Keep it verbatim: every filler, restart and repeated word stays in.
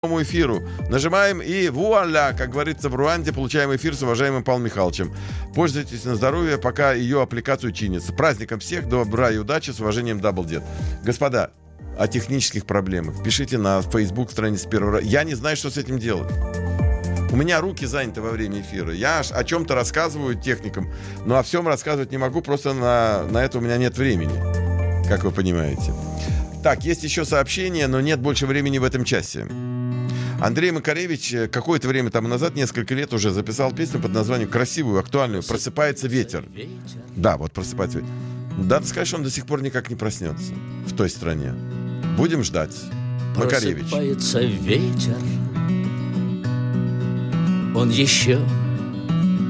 эфиру. Нажимаем и вуаля, как говорится в Руанде, получаем эфир с уважаемым Павлом Михайловичем. Пользуйтесь на здоровье, пока ее аппликацию чинится. С праздником всех, добра и удачи, с уважением, Даблдет. Господа, о технических проблемах пишите на Facebook странице первого. Я не знаю, что с этим делать. У меня руки заняты во время эфира. Я о чем-то рассказываю техникам, но о всем рассказывать не могу, просто на, на это у меня нет времени, как вы понимаете. Так, есть еще сообщения, но нет больше времени в этом часе. Андрей Макаревич какое-то время тому назад, несколько лет уже, записал песню под названием красивую, актуальную «Просыпается ветер». Да, вот «Просыпается ветер». Надо сказать, что он до сих пор никак не проснется в той стране. Будем ждать. Макаревич. Просыпается ветер, он еще